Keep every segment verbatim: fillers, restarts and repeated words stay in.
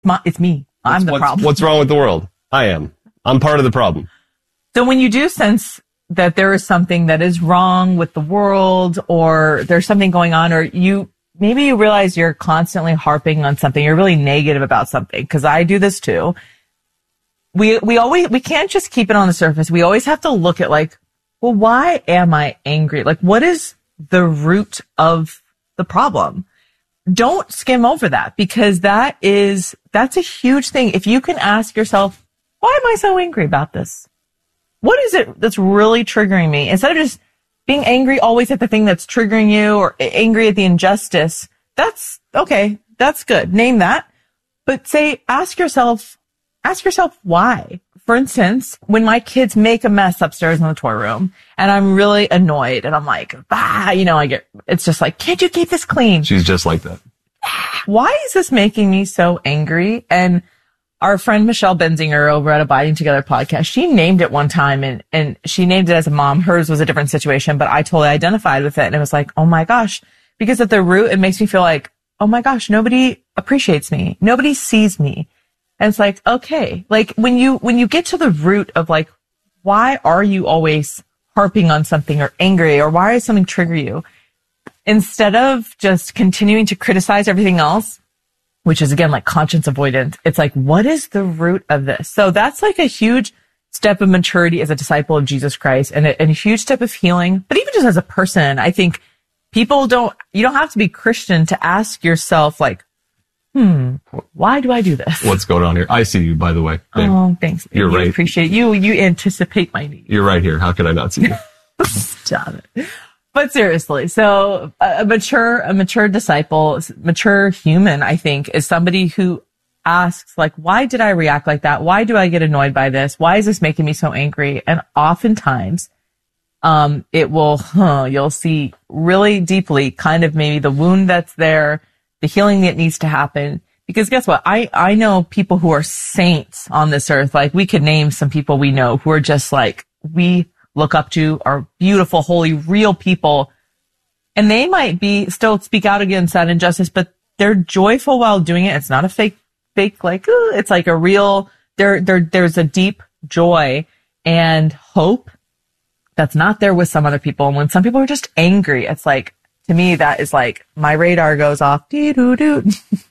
My, it's me. I'm what's, the what's, problem. What's wrong with the world? I am. I'm part of the problem. So when you do sense that there is something that is wrong with the world, or there's something going on, or you, maybe you realize you're constantly harping on something, you're really negative about something, because I do this too. We, we always, we can't just keep it on the surface. We always have to look at like, well, why am I angry? Like, what is the root of the problem? Don't skim over that, because that is, that's a huge thing. If you can ask yourself, why am I so angry about this? What is it that's really triggering me? Instead of just being angry always at the thing that's triggering you, or angry at the injustice, that's okay. That's good. Name that. But say, ask yourself, ask yourself why. For instance, when my kids make a mess upstairs in the toy room and I'm really annoyed and I'm like, bah, you know, I get, it's just like, can't you keep this clean? She's just like that. Why is this making me so angry? And our friend Michelle Benzinger over at Abiding Together podcast, she named it one time, and, and she named it as a mom. Hers was a different situation, but I totally identified with it. And it was like, oh my gosh, because at the root, it makes me feel like, oh my gosh, nobody appreciates me. Nobody sees me. And it's like, okay, like when you, when you get to the root of like, why are you always harping on something or angry, or why does something trigger you? Instead of just continuing to criticize everything else, which is again like conscience avoidant, it's like, what is the root of this? So that's like a huge step of maturity as a disciple of Jesus Christ, and a, and a huge step of healing. But even just as a person, I think people don't, you don't have to be Christian to ask yourself like, hmm, why do I do this? What's going on here? I see you, by the way. Babe. Oh, thanks. You're you right. Appreciate you. You anticipate my needs. You're right here. How could I not see you? Stop it. But seriously, so a mature, a mature disciple, mature human, I think, is somebody who asks, like, why did I react like that? Why do I get annoyed by this? Why is this making me so angry? And oftentimes, um, it will, huh, you'll see really deeply kind of maybe the wound that's there, the healing that needs to happen. Because guess what? I, I know people who are saints on this earth. Like, we could name some people we know who are just like, we look up to, are beautiful, holy, real people. And they might be still speak out against that injustice, but they're joyful while doing it. It's not a fake, fake, like, ooh, it's like a real, there, there, there's a deep joy and hope that's not there with some other people. And when some people are just angry, it's like, to me, that is like, my radar goes off, dee-doo-doo.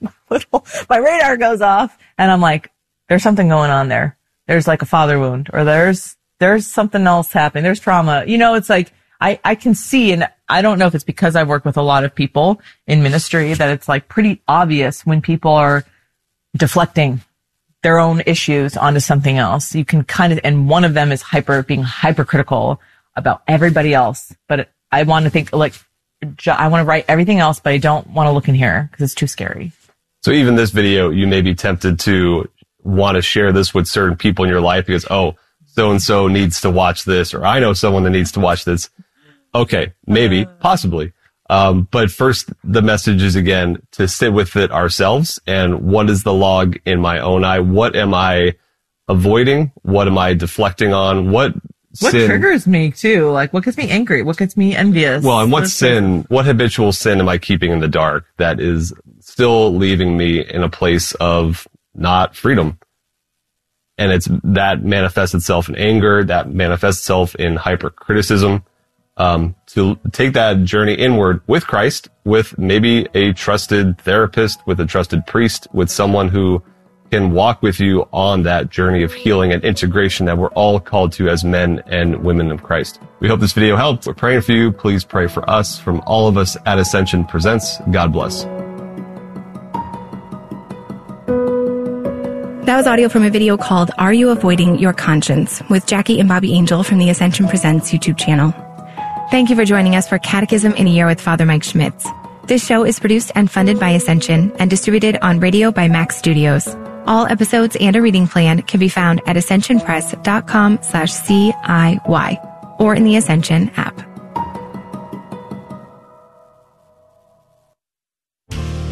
My radar goes off, and I'm like, there's something going on there. There's like a father wound, or there's, there's something else happening. There's trauma. You know, it's like, I, I can see, and I don't know if it's because I've worked with a lot of people in ministry, that it's like pretty obvious when people are deflecting their own issues onto something else. You can kind of, and one of them is hyper, being hypercritical about everybody else. But I want to think like, I want to write everything else, but I don't want to look in here because it's too scary. So even this video, you may be tempted to want to share this with certain people in your life because, oh, so-and-so needs to watch this, or I know someone that needs to watch this. Okay, maybe, possibly. Um, but first, the message is, again, to sit with it ourselves. And what is the log in my own eye? What am I avoiding? What am I deflecting on? What What sin? triggers me, too? Like, what gets me angry? What gets me envious? Well, and what What's sin, what habitual sin am I keeping in the dark that is still leaving me in a place of not freedom? And it's that manifests itself in anger, that manifests itself in hypercriticism. Um, to take that journey inward with Christ, with maybe a trusted therapist, with a trusted priest, with someone who can walk with you on that journey of healing and integration that we're all called to as men and women of Christ. We hope this video helped. We're praying for you. Please pray for us. From all of us at Ascension Presents, God bless. That was audio from a video called Are You Avoiding Your Conscience? With Jackie and Bobby Angel from the Ascension Presents YouTube channel. Thank you for joining us for Catechism in a Year with Father Mike Schmitz. This show is produced and funded by Ascension and distributed on radio by Max Studios. All episodes and a reading plan can be found at ascensionpress.com slash CIY or in the Ascension app.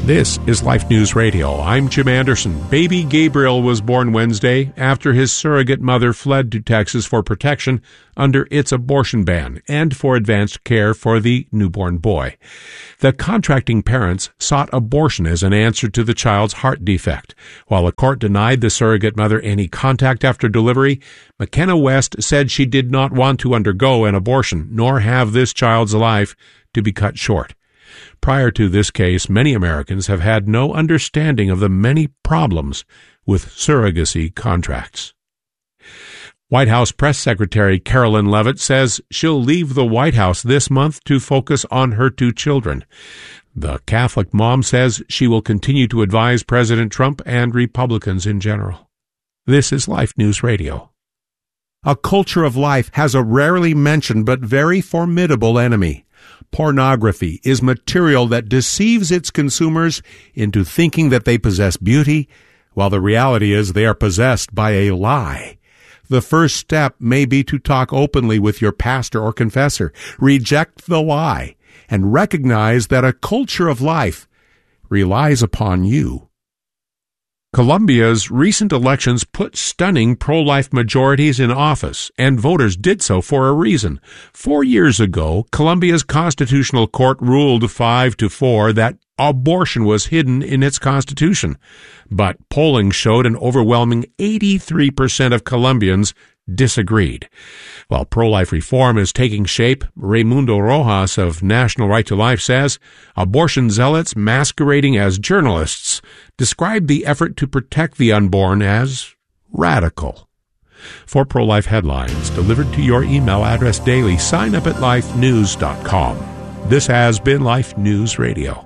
This is Life News Radio. I'm Jim Anderson. Baby Gabriel was born Wednesday after his surrogate mother fled to Texas for protection under its abortion ban and for advanced care for the newborn boy. The contracting parents sought abortion as an answer to the child's heart defect. While the court denied the surrogate mother any contact after delivery, McKenna West said she did not want to undergo an abortion nor have this child's life to be cut short. Prior to this case, many Americans have had no understanding of the many problems with surrogacy contracts. White House Press Secretary Carolyn Leavitt says she'll leave the White House this month to focus on her two children. The Catholic mom says she will continue to advise President Trump and Republicans in general. This is Life News Radio. A culture of life has a rarely mentioned but very formidable enemy. Pornography is material that deceives its consumers into thinking that they possess beauty, while the reality is they are possessed by a lie. The first step may be to talk openly with your pastor or confessor, reject the lie, and recognize that a culture of life relies upon you. Colombia's recent elections put stunning pro-life majorities in office, and voters did so for a reason. Four years ago, Colombia's constitutional court ruled five to four that abortion was hidden in its constitution. But polling showed an overwhelming eighty-three percent of Colombians disagreed. While pro-life reform is taking shape, Raimundo Rojas of National Right to Life says abortion zealots masquerading as journalists describe the effort to protect the unborn as radical. For pro-life headlines delivered to your email address daily, sign up at life news dot com. This has been Life News Radio.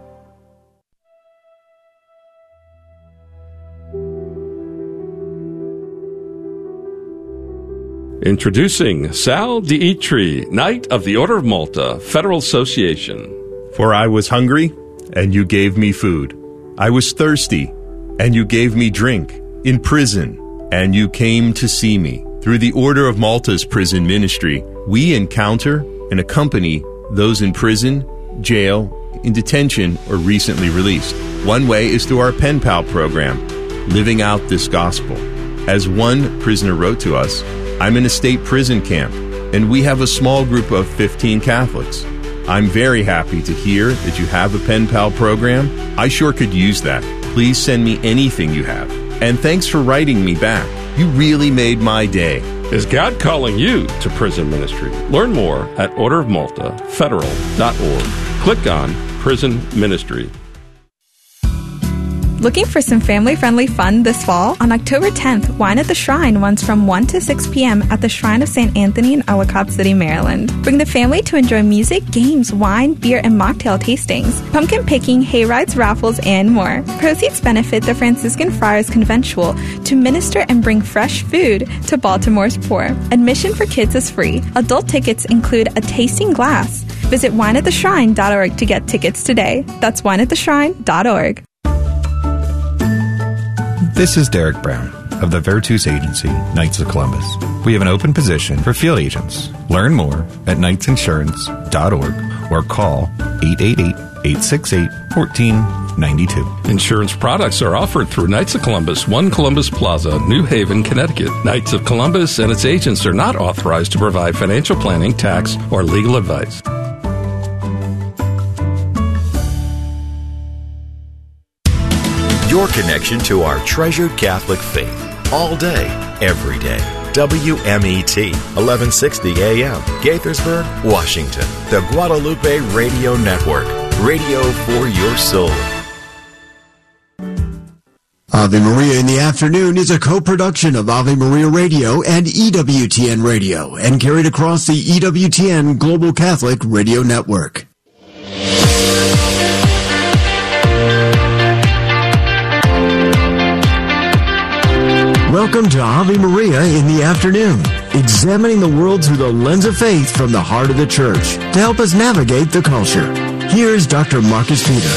Introducing Sal Dietri, Knight of the Order of Malta, Federal Association. For I was hungry, and you gave me food. I was thirsty, and you gave me drink. In prison, and you came to see me. Through the Order of Malta's prison ministry, we encounter and accompany those in prison, jail, in detention, or recently released. One way is through our Pen Pal program, living out this gospel. As one prisoner wrote to us, I'm in a state prison camp, and we have a small group of fifteen Catholics. I'm very happy to hear that you have a Pen Pal program. I sure could use that. Please send me anything you have. And thanks for writing me back. You really made my day. Is God calling you to prison ministry? Learn more at order of malta federal dot org. Click on Prison Ministry. Looking for some family-friendly fun this fall? On October tenth, Wine at the Shrine runs from one to six p.m. at the Shrine of Saint Anthony in Ellicott City, Maryland. Bring the family to enjoy music, games, wine, beer, and mocktail tastings, pumpkin picking, hay rides, raffles, and more. Proceeds benefit the Franciscan Friars Conventual to minister and bring fresh food to Baltimore's poor. Admission for kids is free. Adult tickets include a tasting glass. Visit wine at the shrine dot org to get tickets today. That's wine at the shrine dot org. This is Derek Brown of the Virtus Agency, Knights of Columbus. We have an open position for field agents. Learn more at knights insurance dot org or call eight eight eight, eight six eight, one four nine two. Insurance products are offered through Knights of Columbus, One Columbus Plaza, New Haven, Connecticut. Knights of Columbus and its agents are not authorized to provide financial planning, tax, or legal advice. Your connection to our treasured Catholic faith. All day, every day. W M E T, eleven sixty A M, Gaithersburg, Washington. The Guadalupe Radio Network. Radio for your soul. Ave Maria in the Afternoon is a co-production of Ave Maria Radio and E W T N Radio and carried across the E W T N Global Catholic Radio Network. Welcome to Ave Maria in the Afternoon, examining the world through the lens of faith from the heart of the Church to help us navigate the culture. Here's Doctor Marcus Peter.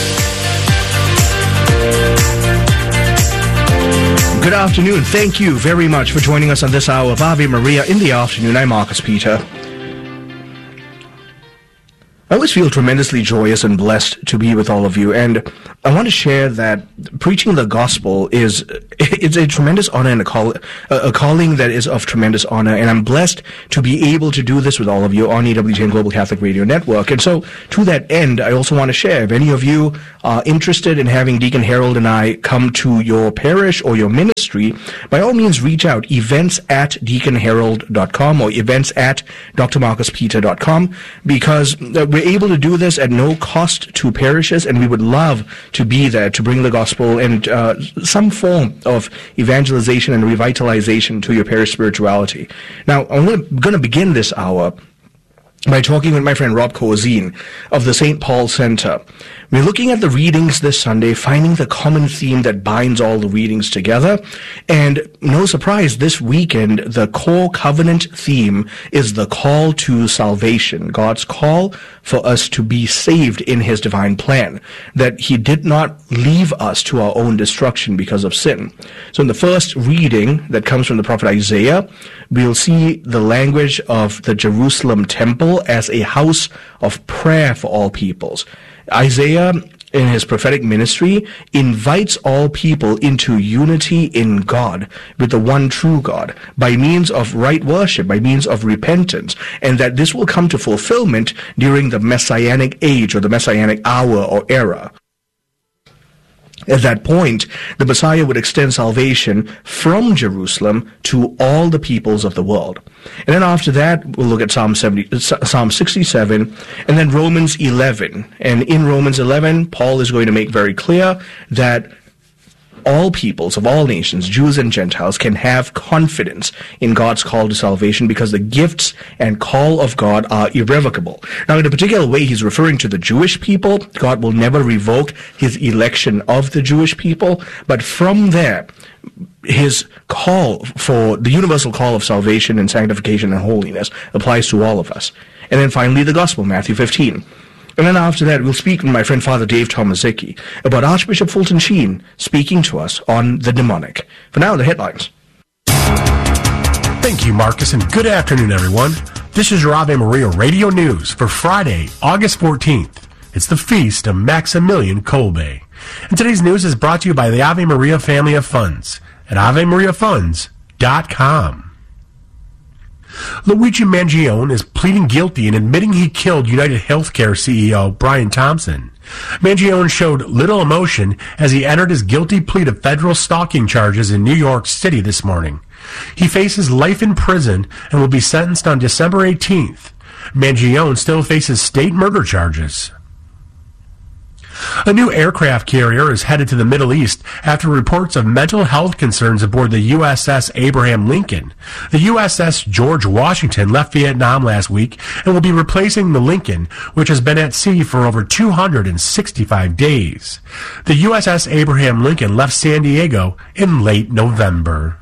Good afternoon. Thank you very much for joining us on this hour of Ave Maria in the Afternoon. I'm Marcus Peter. I always feel tremendously joyous and blessed to be with all of you, and I want to share that preaching the gospel is it's a tremendous honor and a, call, a calling that is of tremendous honor, and I'm blessed to be able to do this with all of you on E W T N Global Catholic Radio Network. And so, to that end, I also want to share, if any of you are interested in having Deacon Harold and I come to your parish or your ministry, by all means reach out, events at deacon harold dot com or events at d r marcus peter dot com, because uh, we're able to do this at no cost to parishes, and we would love to be there to bring the gospel and uh, some form of evangelization and revitalization to your parish spirituality. Now, I'm going to begin this hour by talking with my friend Rob Kozine of the Saint Paul Center. We're looking at the readings this Sunday, finding the common theme that binds all the readings together. And no surprise, this weekend, the core covenant theme is the call to salvation, God's call for us to be saved in his divine plan, that he did not leave us to our own destruction because of sin. So in the first reading that comes from the prophet Isaiah, we'll see the language of the Jerusalem temple as a house of prayer for all peoples. Isaiah, in his prophetic ministry, invites all people into unity in God with the one true God by means of right worship, by means of repentance, and that this will come to fulfillment during the Messianic age or the Messianic hour or era. At that point, the Messiah would extend salvation from Jerusalem to all the peoples of the world. And then after that, we'll look at Psalm seventy, Psalm sixty-seven, and then Romans eleven. And in Romans eleven, Paul is going to make very clear that all peoples of all nations, Jews and Gentiles, can have confidence in God's call to salvation because the gifts and call of God are irrevocable. Now, in a particular way, he's referring to the Jewish people. God will never revoke his election of the Jewish people. But from there, his call for the universal call of salvation and sanctification and holiness applies to all of us. And then finally, the gospel, Matthew fifteen. And then after that, we'll speak with my friend Father Dave Tomaszicki about Archbishop Fulton Sheen speaking to us on the demonic. For now, the headlines. Thank you, Marcus, and good afternoon, everyone. This is your Ave Maria Radio News for Friday, August fourteenth. It's the feast of Maximilian Kolbe. And today's news is brought to you by the Ave Maria Family of Funds at ave maria funds dot com. Luigi Mangione is pleading guilty and admitting he killed United Healthcare C E O Brian Thompson. Mangione showed little emotion as he entered his guilty plea to federal stalking charges in New York City this morning. He faces life in prison and will be sentenced on December eighteenth. Mangione still faces state murder charges. A new aircraft carrier is headed to the Middle East after reports of mental health concerns aboard the U S S Abraham Lincoln. The U S S George Washington left Vietnam last week and will be replacing the Lincoln, which has been at sea for over two hundred sixty-five days. The U S S Abraham Lincoln left San Diego in late November.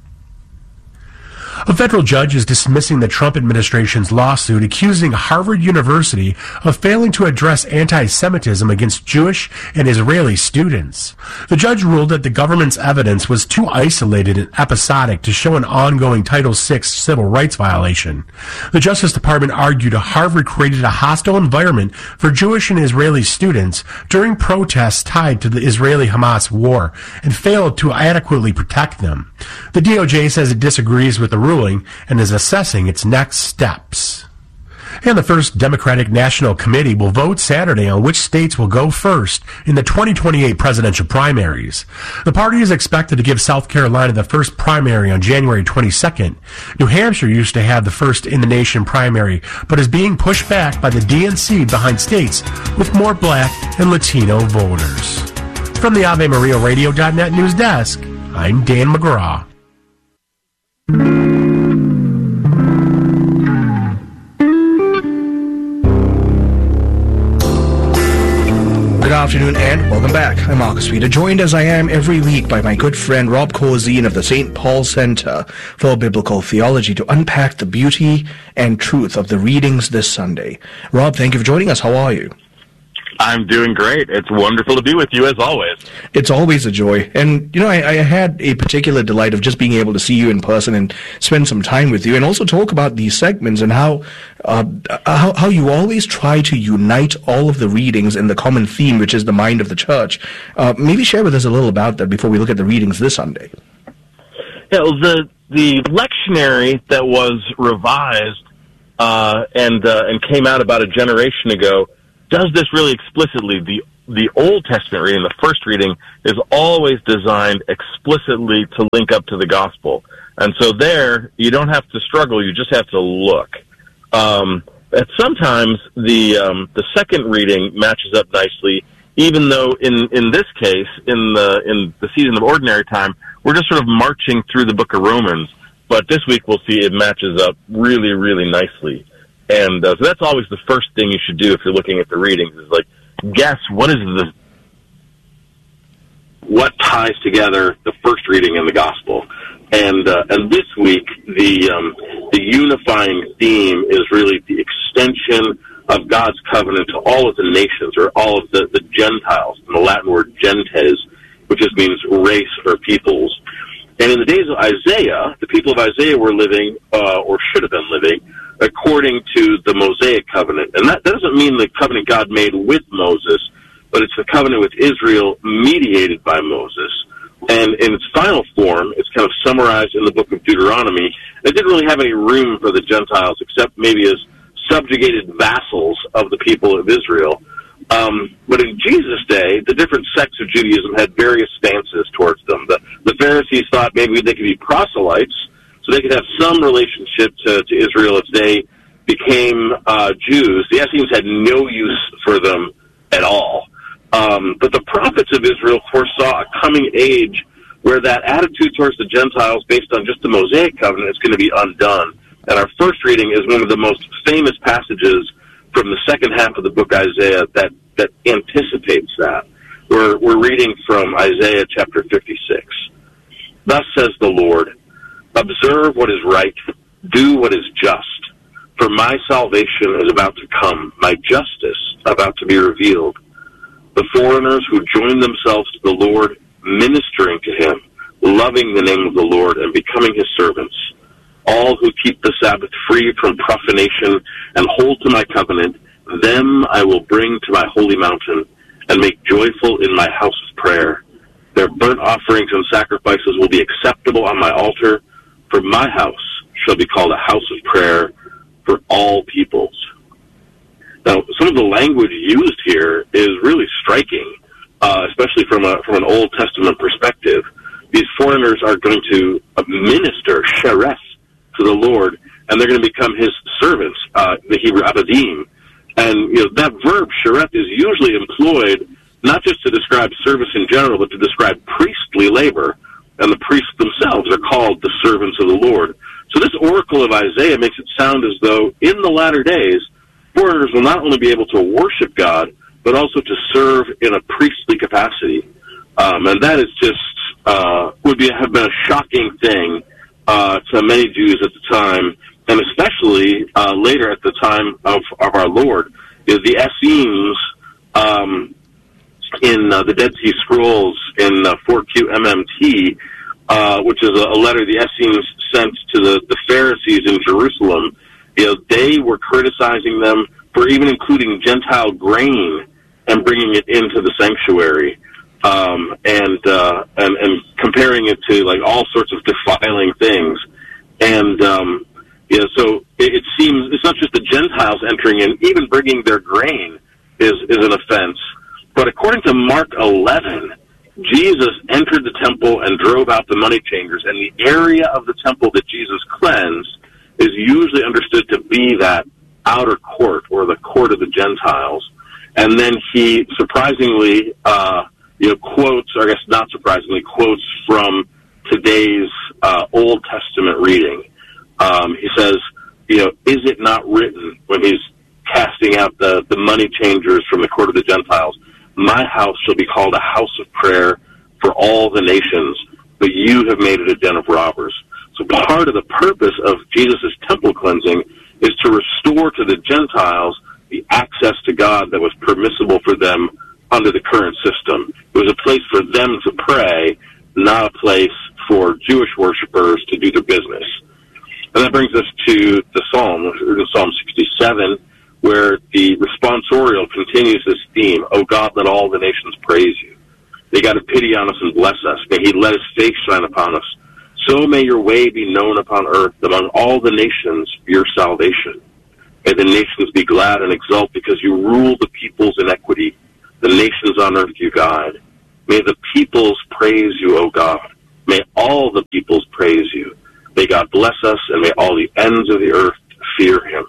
A federal judge is dismissing the Trump administration's lawsuit accusing Harvard University of failing to address anti-Semitism against Jewish and Israeli students. The judge ruled that the government's evidence was too isolated and episodic to show an ongoing Title six civil rights violation. The Justice Department argued Harvard created a hostile environment for Jewish and Israeli students during protests tied to the Israeli-Hamas war and failed to adequately protect them. The D O J says it disagrees with the ruling and is assessing its next steps. And the first Democratic National Committee will vote Saturday on which states will go first in the twenty twenty-eight presidential primaries. The party is expected to give South Carolina the first primary on January twenty-second. New Hampshire used to have the first in-the-nation primary, but is being pushed back by the D N C behind states with more black and Latino voters. From the Ave Maria Radio dot net news desk, I'm Dan McGraw. Good afternoon and welcome back. I'm Marcus Peter, joined as I am every week by my good friend Rob Kozine of the Saint Paul Center for Biblical Theology to unpack the beauty and truth of the readings this Sunday. Rob, thank you for joining us. How are you? I'm doing great. It's wonderful to be with you, as always. It's always a joy. And, you know, I, I had a particular delight of just being able to see you in person and spend some time with you and also talk about these segments and how, uh, how, how you always try to unite all of the readings in the common theme, which is the mind of the church. Uh, maybe share with us a little about that before we look at the readings this Sunday. Yeah, well, the, the lectionary that was revised uh, and, uh, and came out about a generation ago does this really explicitly. The the Old Testament reading, the first reading, is always designed explicitly to link up to the gospel. And so there, you don't have to struggle, you just have to look. Um, and sometimes the um, the second reading matches up nicely, even though in, in this case, in the in the season of ordinary time, we're just sort of marching through the book of Romans. But this week we'll see it matches up really, really nicely. And uh, so that's always the first thing you should do if you're looking at the readings, is like, guess what is the what ties together the first reading and the gospel. And uh, and this week the um, the unifying theme is really the extension of God's covenant to all of the nations, or all of the, the Gentiles, and the Latin word gentes, which just means race or peoples. And in the days of Isaiah, the people of Isaiah were living, uh, or should have been living, according to the Mosaic covenant. And that doesn't mean the covenant God made with Moses, but it's the covenant with Israel mediated by Moses. And in its final form, it's kind of summarized in the book of Deuteronomy. It didn't really have any room for the Gentiles, except maybe as subjugated vassals of the people of Israel. Um, but in Jesus' day, the different sects of Judaism had various stances towards them. The, the Pharisees thought maybe they could be proselytes, so they could have some relationship to, to Israel if they became uh, Jews. The Essenes had no use for them at all. Um, but the prophets of Israel foresaw a coming age where that attitude towards the Gentiles based on just the Mosaic covenant is going to be undone. And our first reading is one of the most famous passages from the second half of the book Isaiah that, that anticipates that. We're, we're reading from Isaiah chapter fifty-six. Thus says the Lord, observe what is right, do what is just, for my salvation is about to come, my justice about to be revealed. The foreigners who join themselves to the Lord, ministering to him, loving the name of the Lord and becoming his servants, all who keep the Sabbath free from profanation and hold to my covenant, them I will bring to my holy mountain and make joyful in my house of prayer. Their burnt offerings and sacrifices will be acceptable on my altar, for my house shall be called a house of prayer for all peoples. Now, some of the language used here is really striking, uh, especially from a from an Old Testament perspective. These foreigners are going to minister, sheref, to the Lord, and they're going to become his servants, uh, the Hebrew abadim. And you know that verb, sheref, is usually employed not just to describe service in general, but to describe priestly labor. And the priests themselves are called the servants of the Lord. So this oracle of Isaiah makes it sound as though in the latter days, foreigners will not only be able to worship God, but also to serve in a priestly capacity. Um, and that is just, uh, would be, have been a shocking thing, uh, to many Jews at the time, and especially, uh, later at the time of, of our Lord. You know, the Essenes, um, in, uh, the Dead Sea Scrolls in, uh, four Q M M T, uh, which is a, a letter the Essenes sent to the, the Pharisees in Jerusalem, you know, they were criticizing them for even including Gentile grain and bringing it into the sanctuary, um, and, uh, and and comparing it to like all sorts of defiling things. And um, you know, so it, it seems it's not just the Gentiles entering in; even bringing their grain is is an offense. But according to Mark eleven, Jesus entered the temple and drove out the money changers, and the area of the temple that Jesus cleansed is usually understood to be that outer court, or the court of the Gentiles. And then he surprisingly, uh, you know, quotes, or I guess not surprisingly, quotes from today's uh, Old Testament reading. Um, he says, you know, is it not written, when he's casting out the, the money changers from the court of the Gentiles, my house shall be called a house of prayer for all the nations, but you have made it a den of robbers. So part of the purpose of Jesus' temple cleansing is to restore to the Gentiles the access to God that was permissible for them under the current system. It was a place for them to pray, not a place for Jewish worshipers to do their business. And that brings us to the Psalm, Psalm sixty-seven, where the responsorial continues this theme, "O God, let all the nations praise you. May God have pity on us and bless us. May he let his face shine upon us. So may your way be known upon earth, among all the nations, your salvation. May the nations be glad and exult because you rule the peoples in equity. The nations on earth you guide. May the peoples praise you, O God. May all the peoples praise you. May God bless us, and may all the ends of the earth fear him."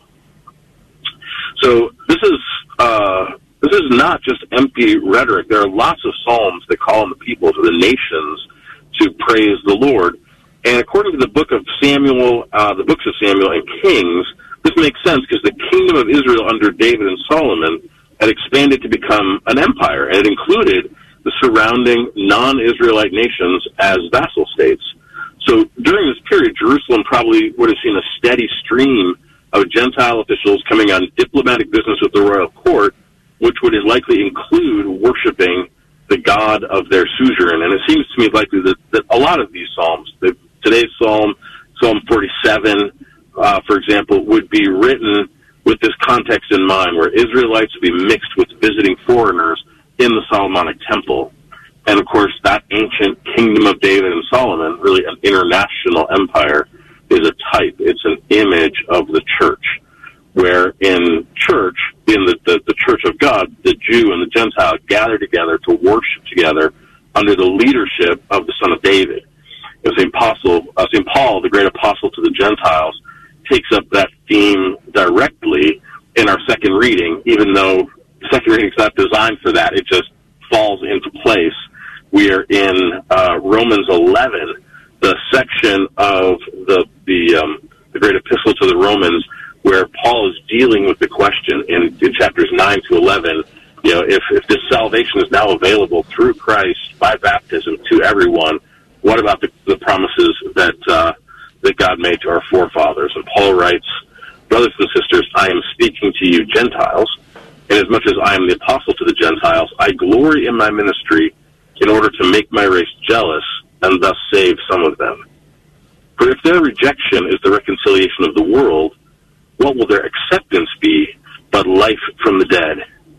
So this is uh, this is not just empty rhetoric. There are lots of psalms that call on the peoples or the nations to praise the Lord. And according to the book of Samuel, uh, the books of Samuel and Kings, this makes sense because the kingdom of Israel under David and Solomon had expanded to become an empire, and it included the surrounding non-Israelite nations as vassal states. So during this period, Jerusalem probably would have seen a steady stream of Gentile officials coming on diplomatic business with the royal court, which would likely include worshiping the God of their suzerain. And it seems to me likely that, that a lot of these psalms, the, today's psalm, Psalm forty-seven, uh, for example, would be written with this context in mind, where Israelites would be mixed with visiting foreigners in the Solomonic temple. And of course, that ancient kingdom of David and Solomon, really an international empire, is a type. It's an image of the church, where in church, in the, the, the church of God, the Jew and the Gentile gather together to worship together under the leadership of the Son of David. And Saint Apostle, uh, Saint Paul, the great apostle to the Gentiles, takes up that theme directly in our second reading, even though the second reading is not designed for that. It just falls into place. We are in uh, Romans eleven, the section of the the, um, the great epistle to the Romans, where Paul is dealing with the question in, in chapters nine to eleven, you know, if, if this salvation is now available through Christ by baptism to everyone, what about the, the promises that uh, that God made to our forefathers? And Paul writes, "Brothers and sisters, I am speaking to you Gentiles, and as much as I am the apostle to the Gentiles, I glory in my ministry in order to make my race jealous and thus save some of them. For if their rejection is the reconciliation of the world, what will their acceptance be but life from the dead?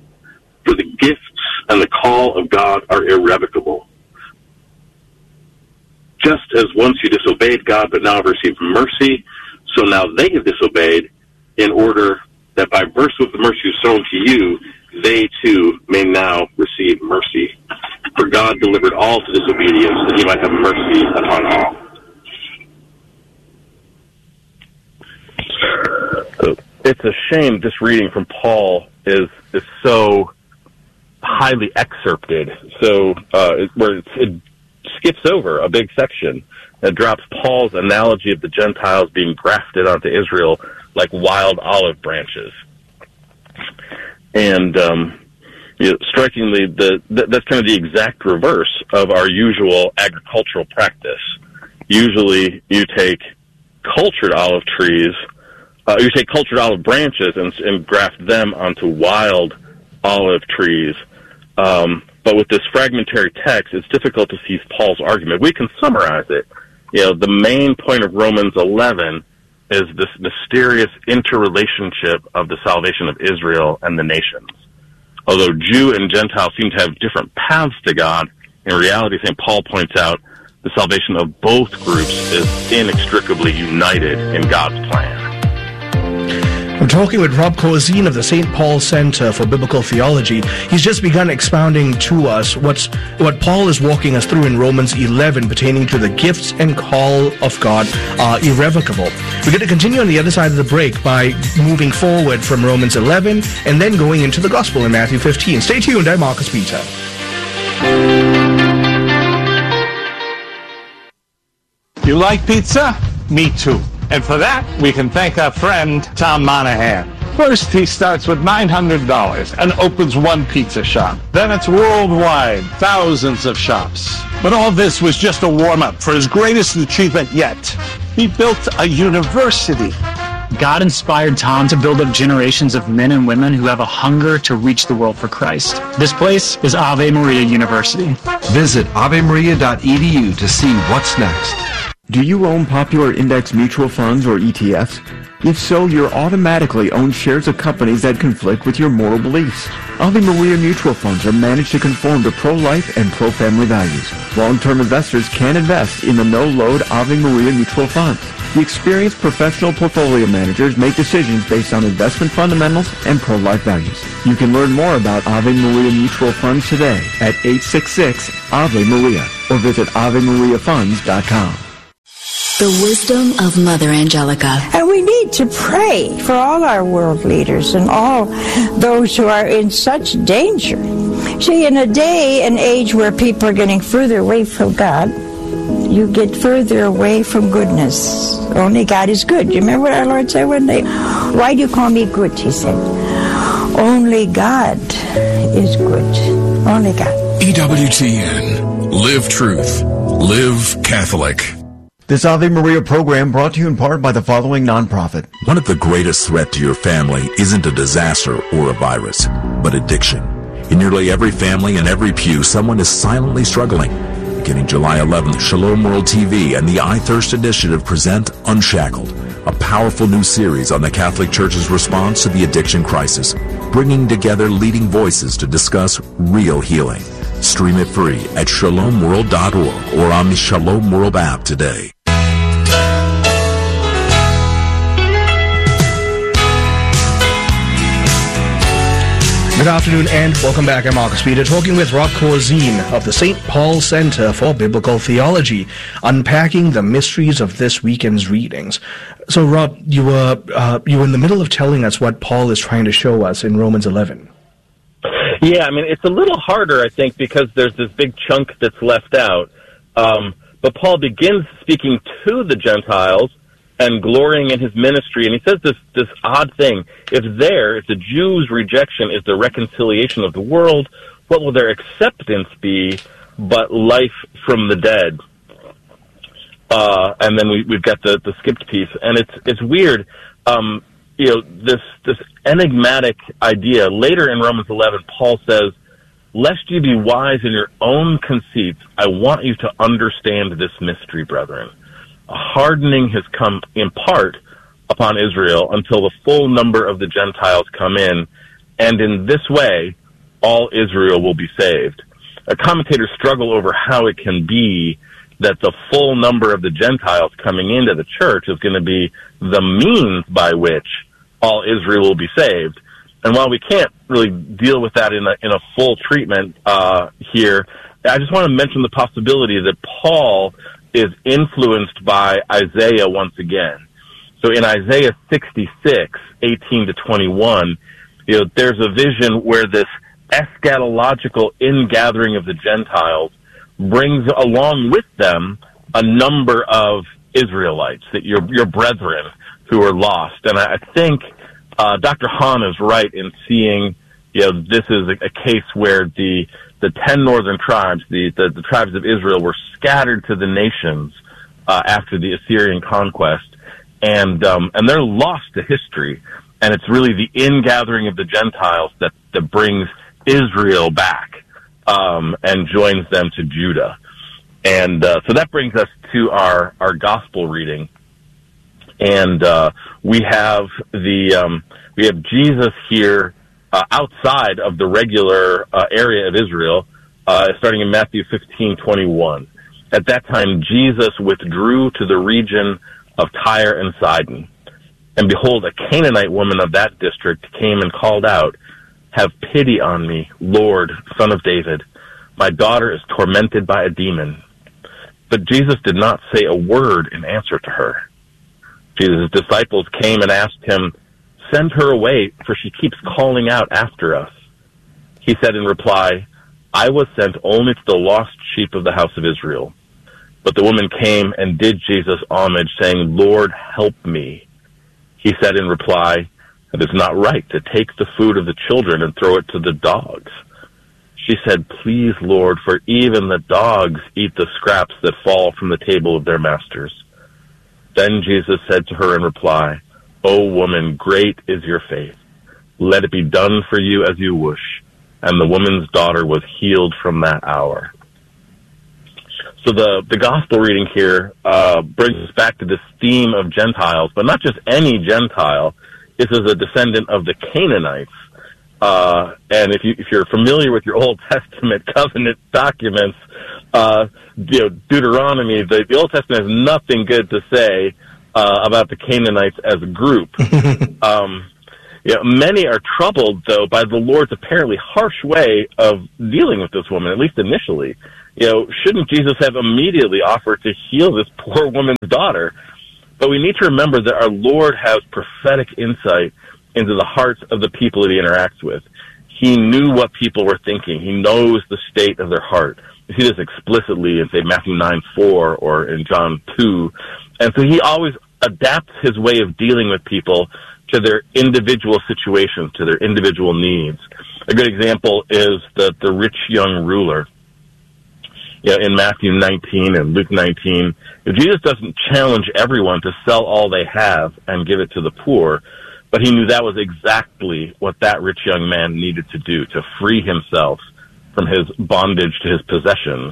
For the gifts and the call of God are irrevocable. Just as once you disobeyed God but now have received mercy, so now they have disobeyed, in order that by virtue of the mercy shown to you, they too may now receive mercy. For God delivered all to disobedience, that he might have mercy upon all." So it's a shame this reading from Paul is is so highly excerpted, so uh, where it, it skips over a big section that drops Paul's analogy of the Gentiles being grafted onto Israel like wild olive branches. And um, you know, strikingly, the, the that's kind of the exact reverse of our usual agricultural practice. Usually, you take cultured olive trees, uh, you take cultured olive branches and, and graft them onto wild olive trees. Um, but with this fragmentary text, it's difficult to seize Paul's argument. We can summarize it. You know, the main point of Romans eleven is this mysterious interrelationship of the salvation of Israel and the nations. Although Jew and Gentile seem to have different paths to God, in reality, Saint Paul points out, the salvation of both groups is inextricably united in God's plan. We're talking with Rob Corzine of the Saint Paul Center for Biblical Theology. He's just begun expounding to us what's what Paul is walking us through in Romans eleven pertaining to the gifts and call of God are irrevocable. We're going to continue on the other side of the break by moving forward from Romans eleven and then going into the Gospel in Matthew fifteen. Stay tuned. I'm Marcus Peter. You like pizza? Me too. And for that, we can thank our friend Tom Monahan. First, he starts with nine hundred dollars and opens one pizza shop. Then it's worldwide, thousands of shops. But all this was just a warm-up for his greatest achievement yet. He built a university. God inspired Tom to build up generations of men and women who have a hunger to reach the world for Christ. This place is Ave Maria University. Visit ave maria dot e d u to see what's next. Do you own popular index mutual funds or E T Fs? If so, you're automatically own shares of companies that conflict with your moral beliefs. Ave Maria mutual funds are managed to conform to pro-life and pro-family values. Long-term investors can invest in the no-load Ave Maria mutual funds. The experienced professional portfolio managers make decisions based on investment fundamentals and pro-life values. You can learn more about Ave Maria mutual funds today at eight six six Ave Maria or visit ave maria funds dot com. The wisdom of Mother Angelica. And we need to pray for all our world leaders and all those who are in such danger. See, in a day and age where people are getting further away from God, you get further away from goodness. Only God is good. You remember what our Lord said one day? Why do you call me good, he said. Only God is good. Only God. E W T N. Live truth. Live Catholic. This Ave Maria program brought to you in part by the following nonprofit. One of the greatest threats to your family isn't a disaster or a virus, but addiction. In nearly every family and every pew, someone is silently struggling. Beginning July eleventh, Shalom World T V and the I Thirst Initiative present Unshackled, a powerful new series on the Catholic Church's response to the addiction crisis, bringing together leading voices to discuss real healing. Stream it free at shalom world dot org or on the Shalom World app today. Good afternoon and welcome back. I'm Marcus Peter, talking with Rob Corzine of the Saint Paul Center for Biblical Theology, unpacking the mysteries of this weekend's readings. So, Rob, you were uh, you were in the middle of telling us what Paul is trying to show us in Romans eleven. Yeah, I mean, it's a little harder, I think, because there's this big chunk that's left out. Um, but Paul begins speaking to the Gentiles and glorying in his ministry. And he says this this odd thing. If there, if the Jews' rejection is the reconciliation of the world, what will their acceptance be but life from the dead? Uh, and then we, we've got the, the skipped piece. And it's it's weird. Um, you know, this this enigmatic idea. Later in Romans eleven, Paul says, lest you be wise in your own conceits, I want you to understand this mystery, brethren. A hardening has come in part upon Israel until the full number of the Gentiles come in, and in this way, all Israel will be saved. A commentator struggle over how it can be that the full number of the Gentiles coming into the church is going to be the means by which all Israel will be saved. And while we can't really deal with that in a, in a full treatment uh, here, I just want to mention the possibility that Paul is influenced by Isaiah once again. So in Isaiah sixty-six, eighteen to twenty-one, you know, there's a vision where this eschatological ingathering of the Gentiles brings along with them a number of Israelites, that your your brethren who are lost. And I think uh, Doctor Hahn is right in seeing, you know, this is a, a case where the the ten northern tribes, the, the, the tribes of Israel, were scattered to the nations uh, after the Assyrian conquest, and um, and they're lost to history. And it's really the ingathering of the Gentiles that, that brings Israel back um, and joins them to Judah. And uh, so that brings us to our, our gospel reading. And uh, we have the um, we have Jesus here Uh, outside of the regular uh, area of Israel, uh, starting in Matthew fifteen twenty-one. At that time, Jesus withdrew to the region of Tyre and Sidon. And behold, a Canaanite woman of that district came and called out, "Have pity on me, Lord, Son of David. My daughter is tormented by a demon." But Jesus did not say a word in answer to her. Jesus' disciples came and asked him, "Send her away, for she keeps calling out after us." He said in reply, "I was sent only to the lost sheep of the house of Israel." But the woman came and did Jesus homage, saying, "Lord, help me." He said in reply, "It is not right to take the food of the children and throw it to the dogs." She said, "Please, Lord, for even the dogs eat the scraps that fall from the table of their masters." Then Jesus said to her in reply, O woman, great is your faith. Let it be done for you as you wish. And the woman's daughter was healed from that hour. So the, the gospel reading here uh, brings us back to this theme of Gentiles, but not just any Gentile. This is a descendant of the Canaanites. Uh, and if, you, if you're familiar with your Old Testament covenant documents, uh, you know, Deuteronomy, the, the Old Testament has nothing good to say uh, about the Canaanites as a group. um, you know, many are troubled, though, by the Lord's apparently harsh way of dealing with this woman, at least initially. You know, shouldn't Jesus have immediately offered to heal this poor woman's daughter? But we need to remember that our Lord has prophetic insight into the hearts of the people that he interacts with. He knew what people were thinking. He knows the state of their heart. You see this explicitly in, say, Matthew nine four or in John two. And so he always adapts his way of dealing with people to their individual situations, to their individual needs. A good example is the, the rich young ruler. You know, in Matthew nineteen and Luke nineteen, Jesus doesn't challenge everyone to sell all they have and give it to the poor, but he knew that was exactly what that rich young man needed to do, to free himself from his bondage to his possessions.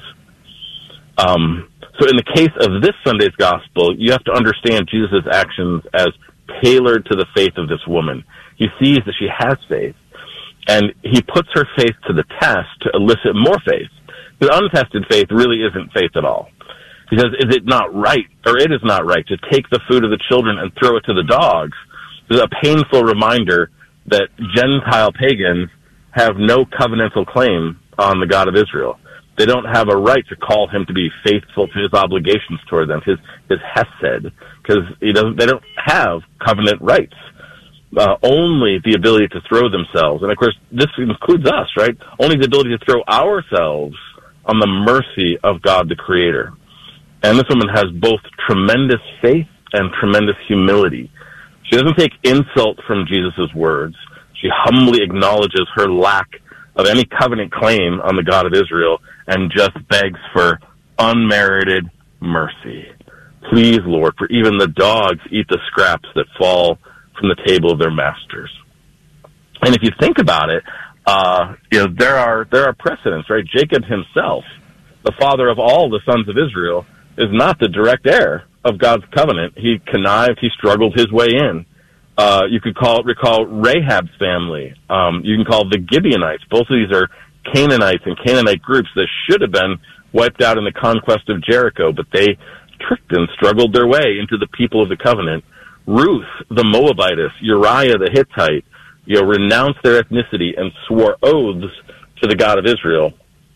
Um, so in the case of this Sunday's gospel, you have to understand Jesus' actions as tailored to the faith of this woman. He sees that she has faith, and he puts her faith to the test to elicit more faith. Because untested faith really isn't faith at all. He says, is it not right, or it is not right, to take the food of the children and throw it to the dogs? This is a painful reminder that Gentile pagans have no covenantal claim on the God of Israel. They don't have a right to call him to be faithful to his obligations toward them, his his hesed, because he doesn't. They don't have covenant rights. Uh, only the ability to throw themselves, and of course this includes us, right? Only the ability to throw ourselves on the mercy of God the Creator. And this woman has both tremendous faith and tremendous humility. She doesn't take insult from Jesus' words. She humbly acknowledges her lack of any covenant claim on the God of Israel and just begs for unmerited mercy. Please, Lord, for even the dogs eat the scraps that fall from the table of their masters. And if you think about it, uh, you know, there are, there are precedents, right? Jacob himself, the father of all the sons of Israel, is not the direct heir of God's covenant. He connived, he struggled his way in. Uh, you could call recall Rahab's family. Um, you can call the Gibeonites. Both of these are Canaanites and Canaanite groups that should have been wiped out in the conquest of Jericho, but they tricked and struggled their way into the people of the covenant. Ruth, the Moabitess, Uriah the Hittite, you know, renounced their ethnicity and swore oaths to the God of Israel.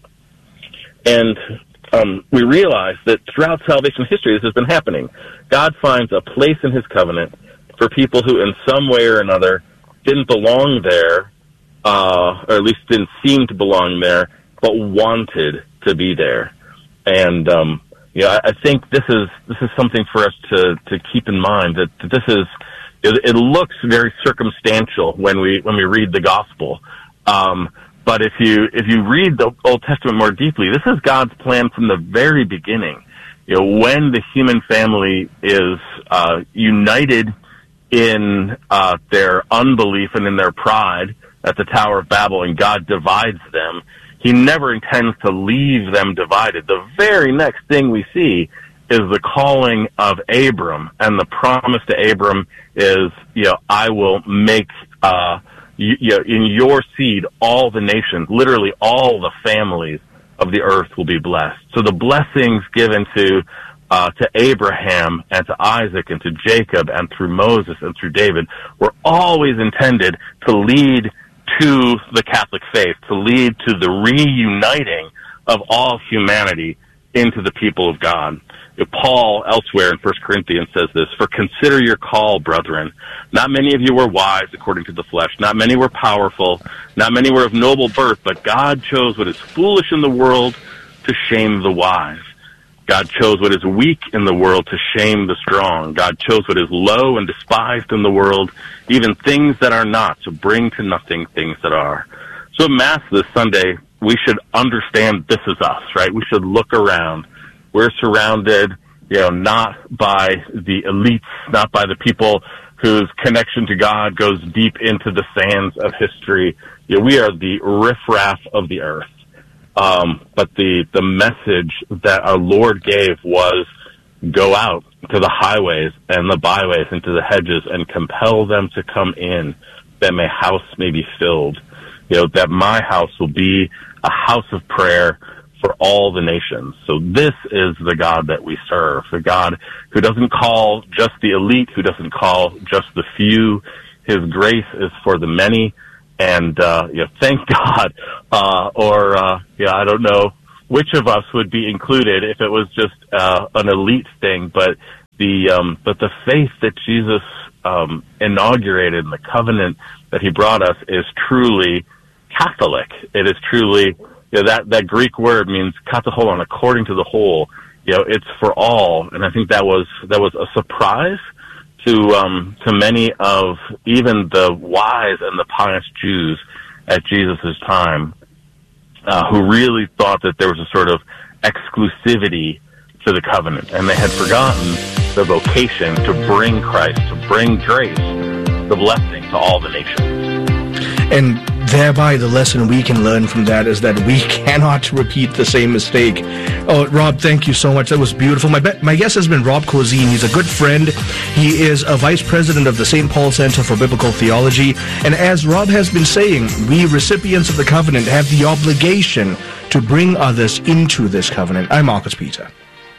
And um, we realize that throughout salvation history, this has been happening. God finds a place in his covenant for people who in some way or another didn't belong there, uh, or at least didn't seem to belong there, but wanted to be there. And, um, you know, I, I think this is, this is something for us to, to keep in mind, that, that this is, it, it looks very circumstantial when we, when we read the gospel. Um, but if you, if you read the Old Testament more deeply, this is God's plan from the very beginning. You know, when the human family is, uh, united in uh their unbelief and in their pride at the Tower of Babel, and God divides them, he never intends to leave them divided. The very next thing we see is the calling of Abram, and the promise to Abram is, you know, I will make uh you, you know, in your seed all the nations, literally all the families of the earth will be blessed. So the blessings given to Uh, to Abraham and to Isaac and to Jacob and through Moses and through David were always intended to lead to the Catholic faith, to lead to the reuniting of all humanity into the people of God. You know, Paul elsewhere in First Corinthians says this, "For consider your call, brethren. Not many of you were wise according to the flesh. Not many were powerful. Not many were of noble birth, but God chose what is foolish in the world to shame the wise. God chose what is weak in the world to shame the strong. God chose what is low and despised in the world, even things that are not, to bring to nothing things that are." So at Mass this Sunday, we should understand this is us, right? We should look around. We're surrounded, you know, not by the elites, not by the people whose connection to God goes deep into the sands of history. You know, we are the riffraff of the earth. Um, but the, the message that our Lord gave was, go out to the highways and the byways and to the hedges and compel them to come in, that my house may be filled. You know, that my house will be a house of prayer for all the nations. So this is the God that we serve, the God who doesn't call just the elite, who doesn't call just the few. His grace is for the many. And, uh, you know, thank God, uh, or, uh, yeah, I don't know which of us would be included if it was just, uh, an elite thing, but the, um, but the faith that Jesus, um, inaugurated and the covenant that he brought us is truly Catholic. It is truly, you know, that, that Greek word means kathoholon, according to the whole. You know, it's for all. And I think that was, that was a surprise to, um, to many of even the wise and the pious Jews at Jesus' time, uh, who really thought that there was a sort of exclusivity to the covenant. And they had forgotten the vocation to bring Christ, to bring grace, the blessing to all the nations. And thereby the lesson we can learn from that is that we cannot repeat the same mistake. Oh, Rob, thank you so much. That was beautiful. My be- my guest has been Rob Cozine. He's a good friend. He is a vice president of the Saint Paul Center for Biblical Theology. And as Rob has been saying, we recipients of the covenant have the obligation to bring others into this covenant. I'm Marcus Peter.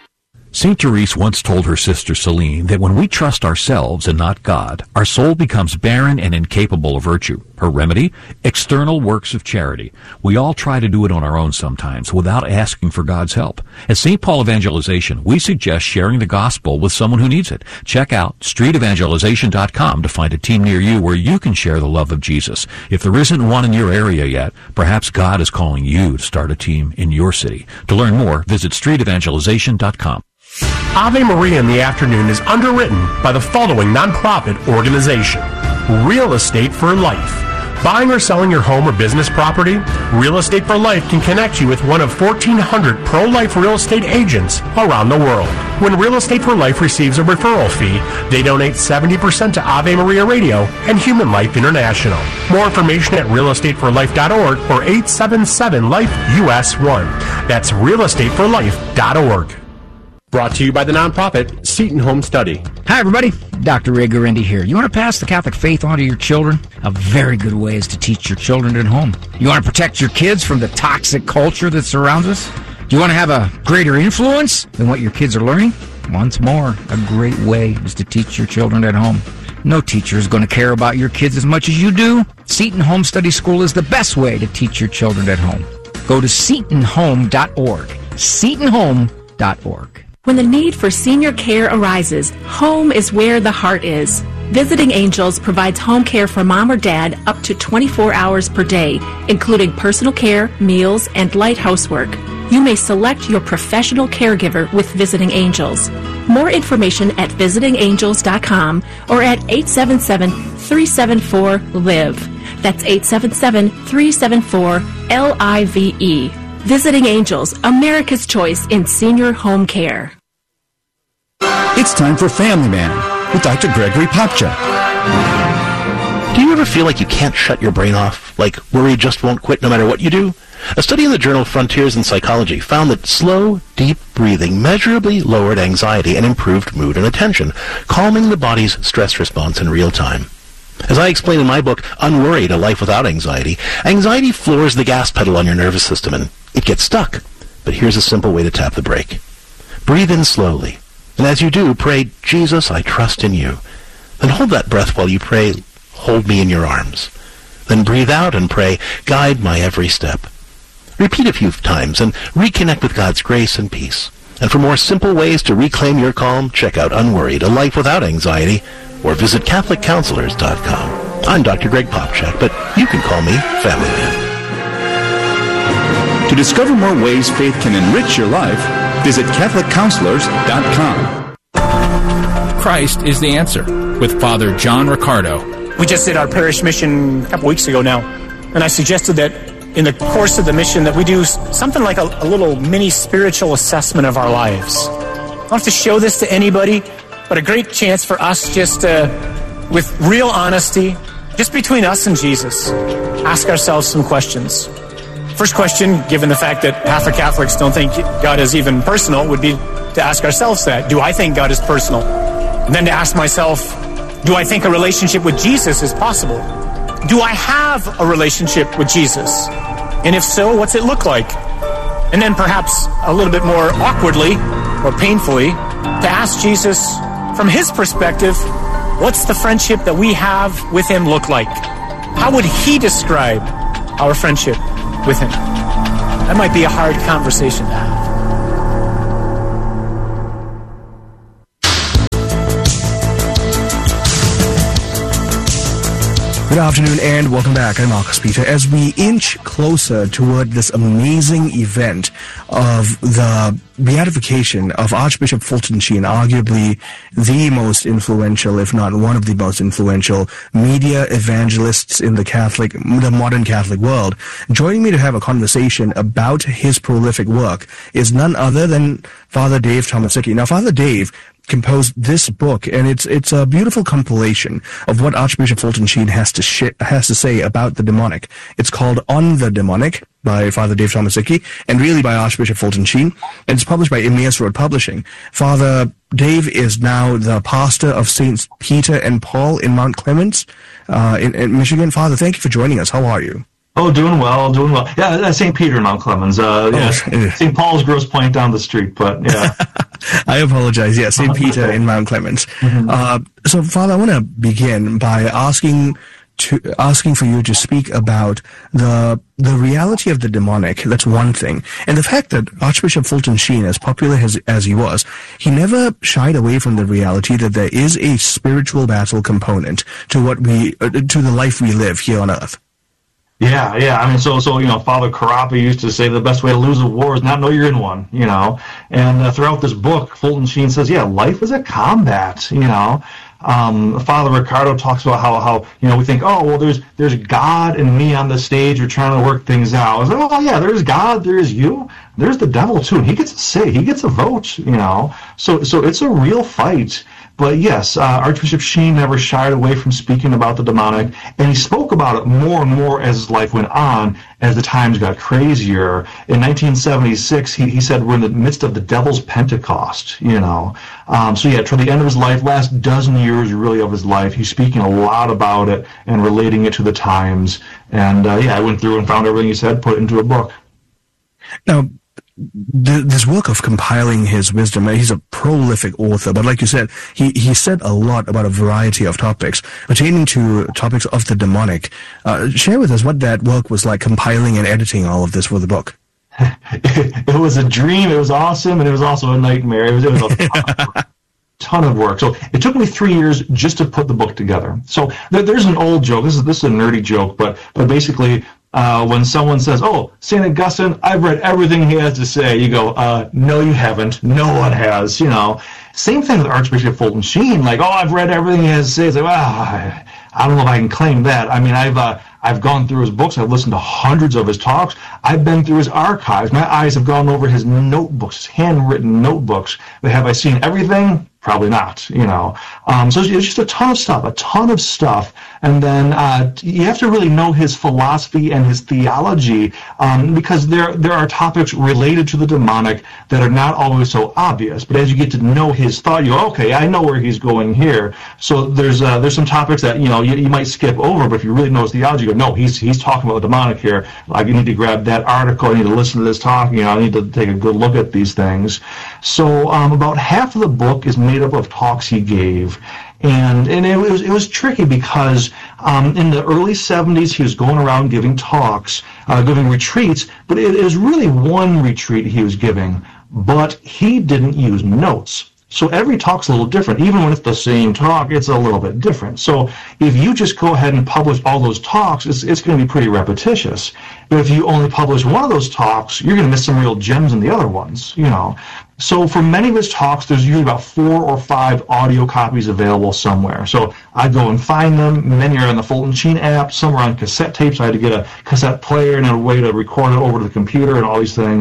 Saint Therese once told her sister Celine that when we trust ourselves and not God, our soul becomes barren and incapable of virtue. Her remedy? External works of charity. We all try to do it on our own sometimes without asking for God's help. At Saint Paul Evangelization, we suggest sharing the gospel with someone who needs it. Check out street evangelization dot com to find a team near you where you can share the love of Jesus. If there isn't one in your area yet, perhaps God is calling you to start a team in your city. To learn more, visit street evangelization dot com. Ave Maria in the Afternoon is underwritten by the following nonprofit organization: Real Estate for Life. Buying or selling your home or business property? Real Estate for Life can connect you with one of fourteen hundred pro-life real estate agents around the world. When Real Estate for Life receives a referral fee, they donate seventy percent to Ave Maria Radio and Human Life International. More information at real estate for life dot org or eight seven seven life U S one. That's real estate for life dot org. Brought to you by the nonprofit Seton Home Study. Hi, everybody. Doctor Ray Guarendi here. You want to pass the Catholic faith on to your children? A very good way is to teach your children at home. You want to protect your kids from the toxic culture that surrounds us? Do you want to have a greater influence than what your kids are learning? Once more, a great way is to teach your children at home. No teacher is going to care about your kids as much as you do. Seton Home Study School is the best way to teach your children at home. Go to seton home dot org. seton home dot org. When the need for senior care arises, home is where the heart is. Visiting Angels provides home care for mom or dad up to twenty-four hours per day, including personal care, meals, and light housework. You may select your professional caregiver with Visiting Angels. More information at visiting angels dot com or at eight seven seven, three seven four, L I V E. That's eight seven seven, three seven four, L I V E. Visiting Angels, America's choice in senior home care. It's time for Family Man with Doctor Gregory Popcak. Do you ever feel like you can't shut your brain off? Like worry just won't quit no matter what you do? A study in the journal Frontiers in Psychology found that slow, deep breathing measurably lowered anxiety and improved mood and attention, calming the body's stress response in real time. As I explain in my book, Unworried, A Life Without Anxiety, anxiety floors the gas pedal on your nervous system and it gets stuck. But here's a simple way to tap the brake. Breathe in slowly. And as you do, pray, Jesus, I trust in you. Then hold that breath while you pray, hold me in your arms. Then breathe out and pray, guide my every step. Repeat a few times and reconnect with God's grace and peace. And for more simple ways to reclaim your calm, check out Unworried, A Life Without Anxiety, or visit catholic counselors dot com. I'm Doctor Greg Popcak, but you can call me Family Man. To discover more ways faith can enrich your life, visit catholic counselors dot com. Christ is the answer with Father John Riccardo. We just did our parish mission a couple weeks ago now, and I suggested that in the course of the mission that we do something like a, a little mini spiritual assessment of our lives. I don't have to show this to anybody, but a great chance for us just to with real honesty, just between us and Jesus, ask ourselves some questions. First question, given the fact that half of Catholics don't think God is even personal, would be to ask ourselves that. Do I think God is personal? And then to ask myself, do I think a relationship with Jesus is possible? Do I have a relationship with Jesus? And if so, what's it look like? And then perhaps a little bit more awkwardly or painfully, to ask Jesus from his perspective, what's the friendship that we have with him look like? How would he describe our friendship with him? That might be a hard conversation to have. Good afternoon and welcome back. I'm Marcus Peter. As we inch closer toward this amazing event of the beatification of Archbishop Fulton Sheen, arguably the most influential, if not one of the most influential media evangelists in the Catholic, the modern Catholic world, joining me to have a conversation about his prolific work is none other than Father Dave Tomasicki. Now, Father Dave composed this book, and it's it's a beautiful compilation of what Archbishop Fulton Sheen has to sh- has to say about the demonic. It's called On the Demonic by Father Dave Tomasicki, and really by Archbishop Fulton Sheen, and it's published by Emmaus Road Publishing. Father Dave is now the pastor of Saints Peter and Paul in Mount Clemens, uh, in, in Michigan. Father, thank you for joining us. How are you? Oh, doing well, doing well. Yeah, Saint Peter in Mount Clemens. Uh, yeah, oh, Saint Paul's Grosse Pointe down the street, but yeah. I apologize. Yeah, Saint Peter in Mount Clemens. Mm-hmm. Uh, so, Father, I want to begin by asking to asking for you to speak about the the reality of the demonic. That's one thing, and the fact that Archbishop Fulton Sheen, as popular as as he was, he never shied away from the reality that there is a spiritual battle component to what we uh, to the life we live here on earth. Yeah, yeah. I mean, so, so you know, Father Carappa used to say the best way to lose a war is not know you're in one, you know. And uh, throughout this book, Fulton Sheen says, yeah, life is a combat, you know. Um, Father Ricardo talks about how, how, you know, we think, oh, well, there's there's God and me on the stage. We're trying to work things out. It's like, oh, yeah, there's God, there's you, there's the devil, too. And he gets a say, he gets a vote, you know. So, so it's a real fight. But yes, uh, Archbishop Sheen never shied away from speaking about the demonic, and he spoke about it more and more as his life went on, as the times got crazier. In nineteen seventy-six, he, he said we're in the midst of the devil's Pentecost, you know. Um, so yeah, toward the end of his life, last dozen years really of his life, he's speaking a lot about it and relating it to the times. And uh, yeah, I went through and found everything he said, put it into a book. Now, this work of compiling his wisdom, he's a prolific author, but like you said, he, he said a lot about a variety of topics pertaining to topics of the demonic. Uh, share with us what that work was like, compiling and editing all of this for the book. It was a dream, it was awesome, and it was also a nightmare. It was, it was a ton of work. ton of work. So it took me three years just to put the book together. So there, there's an old joke, this is, this is a nerdy joke, but, but basically, Uh, when someone says, oh, Saint Augustine, I've read everything he has to say, you go, uh, no, you haven't. No one has, you know. Same thing with Archbishop Fulton Sheen, like, oh, I've read everything he has to say. It's like, well, I, I don't know if I can claim that. I mean, I've uh, I've gone through his books. I've listened to hundreds of his talks. I've been through his archives. My eyes have gone over his notebooks, his handwritten notebooks. But have I seen everything? Probably not, you know. Um, so it's just a ton of stuff, a ton of stuff. And then uh, you have to really know his philosophy and his theology, um, because there there are topics related to the demonic that are not always so obvious. But as you get to know his thought, you go, okay, I know where he's going here. So there's uh, there's some topics that, you know, you, you might skip over, but if you really know his theology, you go, no, he's he's talking about the demonic here. Like, you need to grab that article, I need to listen to this talk, you know, I need to take a good look at these things. So um, about half of the book is made up of talks he gave. And and it was it was tricky because um, in the early seventies he was going around giving talks, uh, giving retreats, but it is really one retreat he was giving, but he didn't use notes. So every talk's a little different. Even when it's the same talk, it's a little bit different. So if you just go ahead and publish all those talks, it's, it's going to be pretty repetitious. But if you only publish one of those talks, you're going to miss some real gems in the other ones, you know. So for many of his talks, there's usually about four or five audio copies available somewhere. So I go and find them. Many are on the Fulton Sheen app. Some are on cassette tapes. I had to get a cassette player and a way to record it over to the computer and all these things.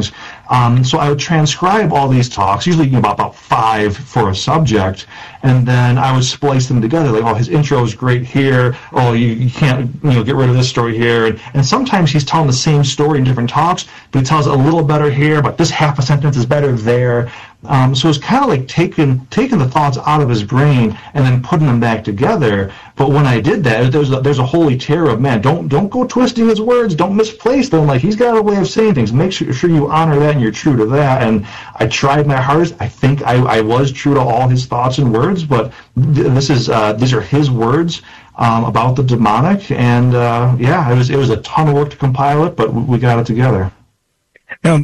Um, so I would transcribe all these talks, usually you know, about, about five for a subject, and then I would splice them together. Like, oh, his intro is great here. Oh, you, you can't you know get rid of this story here. And, and sometimes he's telling the same story in different talks, but he tells it a little better here, but this half a sentence is better there. Um, so it's kind of like taking taking the thoughts out of his brain and then putting them back together. But when I did that, there's a, there's a holy terror of, man, don't don't go twisting his words, don't misplace them. Like, he's got a way of saying things. Make sure, sure you honor that and you're true to that. And I tried my hardest. I think I, I was true to all his thoughts and words, but th- this is uh, these are his words um, about the demonic. And uh, yeah, it was it was a ton of work to compile it, but we got it together. Now,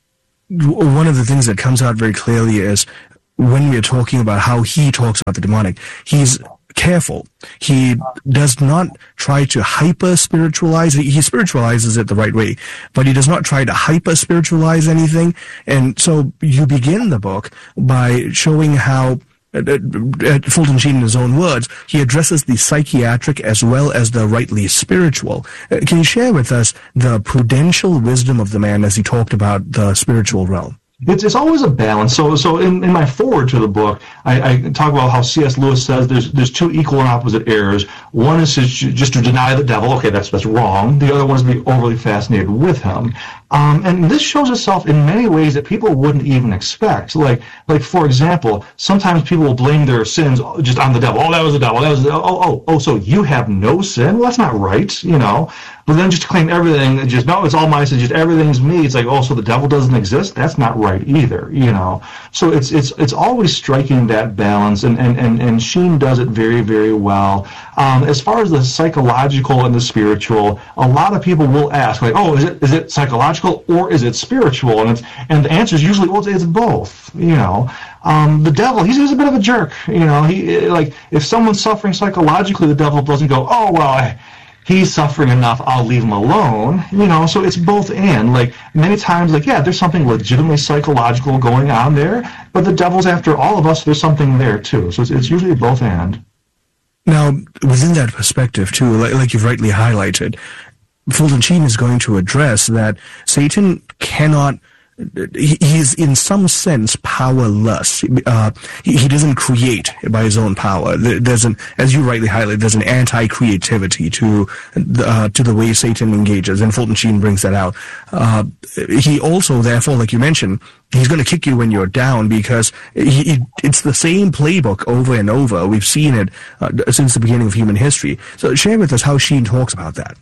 one of the things that comes out very clearly is when we are talking about how he talks about the demonic, he's careful. He does not try to hyper-spiritualize. He spiritualizes it the right way, but he does not try to hyper-spiritualize anything. And so you begin the book by showing how, uh, Fulton Sheen in his own words, he addresses the psychiatric as well as the rightly spiritual. Uh, can you share with us the prudential wisdom of the man as he talked about the spiritual realm? It's, it's always a balance. So so in, in my foreword to the book, I, I talk about how C S Lewis says there's there's two equal and opposite errors. One is to, just to deny the devil. Okay, that's that's wrong. The other one is to be overly fascinated with him. Um, and this shows itself in many ways that people wouldn't even expect. Like, like for example, sometimes people will blame their sins just on the devil. Oh, that was the devil. That was the, oh, oh, oh. So you have no sin? Well, that's not right, you know. But then just to claim everything, just no, it's all my sin. Just everything's me. It's like, oh, so the devil doesn't exist? That's not right either, you know. So it's it's it's always striking that balance, and and and, and Sheen does it very very well. Um, as far as the psychological and the spiritual, a lot of people will ask, like, oh, is it is it psychological or is it spiritual? And it's and the answer is usually, well, it's both. You know, um, the devil, he's, he's a bit of a jerk. You know, he like if someone's suffering psychologically, the devil doesn't go, oh well, I, he's suffering enough, I'll leave him alone. You know, so it's both and. Like many times, like yeah, there's something legitimately psychological going on there, but the devil's after all of us. There's something there too. So it's, it's usually both and. Now, within that perspective, too, like, like you've rightly highlighted, Fulton Sheen is going to address that Satan cannot, he is in some sense powerless. Uh, he, he doesn't create by his own power. There's an, as you rightly highlighted, there's an anti-creativity to uh, to the way Satan engages, and Fulton Sheen brings that out. Uh, he also, therefore, like you mentioned, he's going to kick you when you're down because he, it's the same playbook over and over. We've seen it uh, since the beginning of human history. So share with us how Sheen talks about that.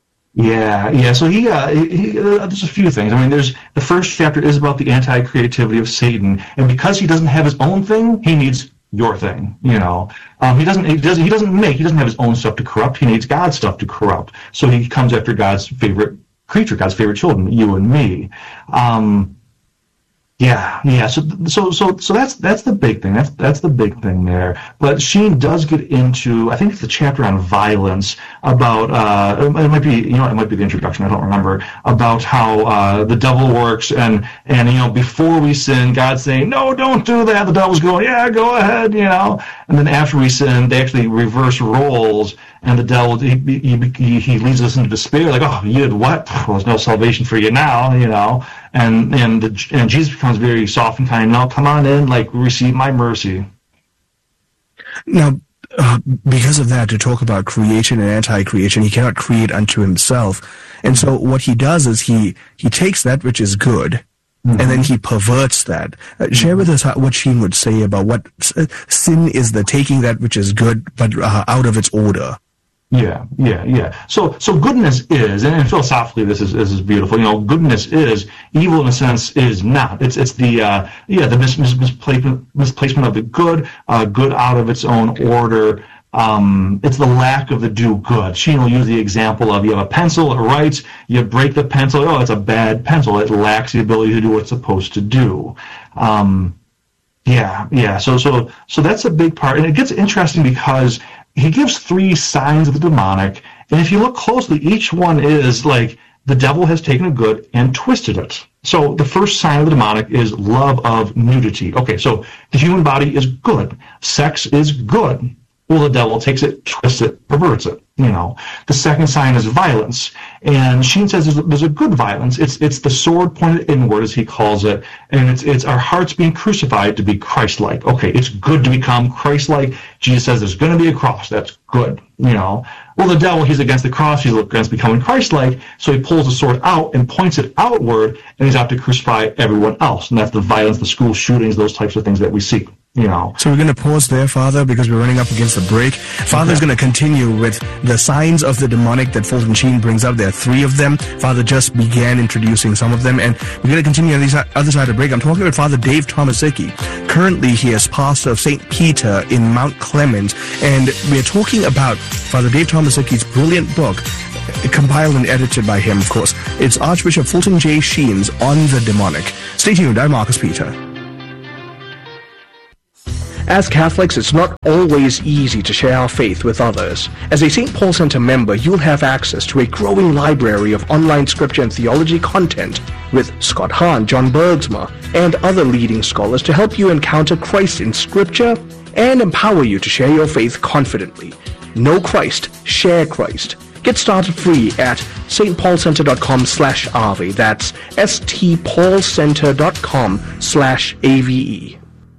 Yeah, yeah. So he, uh, he uh, there's a few things. I mean, there's the first chapter is about the anti-creativity of Satan, and because he doesn't have his own thing, he needs your thing. You know, um, he doesn't. He doesn't. He doesn't make. He doesn't have his own stuff to corrupt. He needs God's stuff to corrupt. So he comes after God's favorite creature, God's favorite children, you and me. Um, Yeah, yeah. So, so, so, so that's that's the big thing. That's that's the big thing there. But Sheen does get into, I think it's the chapter on violence about. Uh, it might be, you know, it might be the introduction. I don't remember about how uh, the devil works, and and you know, before we sin, God's saying, no, don't do that. The devil's going, yeah, go ahead, you know. And then after we sin, they actually reverse roles, and the devil he he, he leads us into despair, like, oh, you did what? Well, there's no salvation for you now, you know. And and the, and Jesus becomes very soft and kind. Now, come on in, like receive my mercy. Now, uh, because of that, to talk about creation and anti-creation, he cannot create unto himself, and so what he does is he he takes that which is good, mm-hmm. and then he perverts that. Uh, share with us how, what Sheen would say about what uh, sin is: the taking that which is good, but uh, out of its order. Yeah, yeah, yeah. So, so goodness is, and philosophically, this is this is beautiful. You know, goodness is, evil in a sense is not. It's it's the uh, yeah the mis, mis, misplacement misplacement of the good, uh, good out of its own order. Um, it's the lack of the do good. Sheen will use the example of you have a pencil, it writes, you break the pencil, oh, it's a bad pencil. It lacks the ability to do what it's supposed to do. Um, yeah, yeah. So, so, so that's a big part, and it gets interesting because he gives three signs of the demonic, and if you look closely, each one is like the devil has taken a good and twisted it. So the first sign of the demonic is love of nudity. Okay, so the human body is good. Sex is good. Well, the devil takes it, twists it, perverts it. You know, the second sign is violence, and Sheen says there's a, there's a good violence. It's it's the sword pointed inward, as he calls it, and it's it's our hearts being crucified to be Christ-like. Okay, it's good to become Christ-like. Jesus says there's going to be a cross. That's good. You know, well, the devil, he's against the cross. He's against becoming Christ-like, so he pulls the sword out and points it outward, and he's out to crucify everyone else. And that's the violence, the school shootings, those types of things that we see. You know. So we're going to pause there, Father, because we're running up against the break. Father's okay. going to continue with the signs of the demonic that Fulton Sheen brings up. There are three of them. Father just began introducing some of them, and we're going to continue on the other side of the break. I'm talking about Father Dave Tomasicki. Currently, he is pastor of Saint Peter in Mount Clemens, and we're talking about Father Dave Tomasicki's brilliant book, compiled and edited by him, of course. It's Archbishop Fulton J. Sheen's On the Demonic. Stay tuned. I'm Marcus Peter. As Catholics, it's not always easy to share our faith with others. As a Saint Paul Center member, you'll have access to a growing library of online scripture and theology content with Scott Hahn, John Bergsma, and other leading scholars to help you encounter Christ in scripture and empower you to share your faith confidently. Know Christ, share Christ. Get started free at stpaulcenter.com slash AVE. That's stpaulcenter.com slash AVE.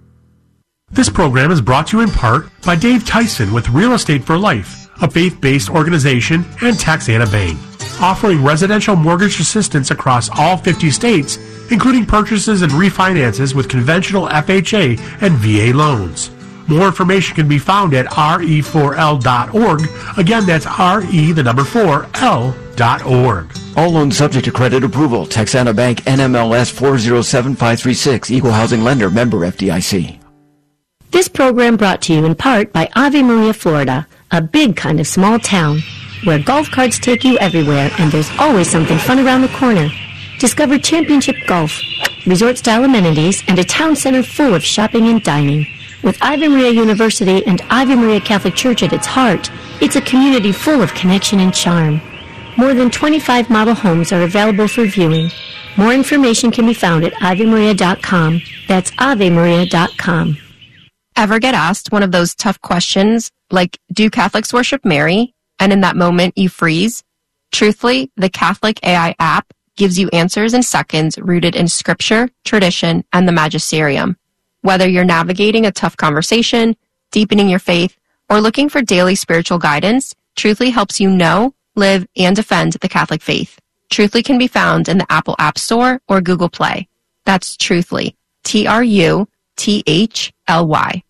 This program is brought to you in part by Dave Tyson with Real Estate for Life, a faith-based organization, and Taxana Bank, offering residential mortgage assistance across all fifty states, including purchases and refinances with conventional F H A and V A loans. More information can be found at R E four L dot org. Again, that's R E, the number four, L dot org. All loans subject to credit approval. Texana Bank, N M L S four zero seven five three six, Equal Housing Lender, member F D I C. This program brought to you in part by Ave Maria, Florida, a big kind of small town where golf carts take you everywhere and there's always something fun around the corner. Discover championship golf, resort-style amenities, and a town center full of shopping and dining. With Ave Maria University and Ave Maria Catholic Church at its heart, it's a community full of connection and charm. More than twenty-five model homes are available for viewing. More information can be found at ave maria dot com. That's ave maria dot com. Ever get asked one of those tough questions, like, do Catholics worship Mary? And in that moment, you freeze? Truthfully, the Catholic A I app gives you answers in seconds rooted in scripture, tradition, and the magisterium. Whether you're navigating a tough conversation, deepening your faith, or looking for daily spiritual guidance, Truthfully helps you know, live, and defend the Catholic faith. Truthfully can be found in the Apple App Store or Google Play. That's Truthfully. T R U T H L Y.